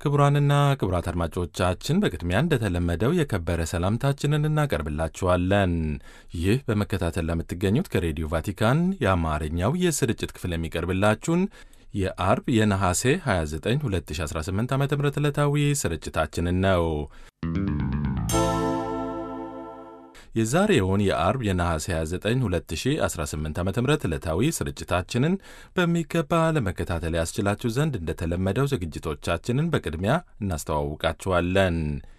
ክቡራንና ክቡራት አድማጮቻችን በቅድሚያ እንደተለመደው የከበረ ሰላምታችንን እናቀርብላችኋለን። ይህ በመከታተል ለምትገኙት ከሬዲዮ ቫቲካን የአማርኛው የስርጭት ክፍል የሚቀርብላችሁን የአርብ የነሐሴ 29 2018 ዓ ም ዕለታዊ ስርጭታችንን ነው። የዛሬውን የአርብ የነሐሴ 29 2018 ዓ ም ዕለታዊ ስርጭታችንን በሚገባ ለመከታተል ያስችላችሁ ዘንድ እንደተለመደው ዝግጅቶቻችንን በቅድሚያ እናስተዋውቃችኋለን።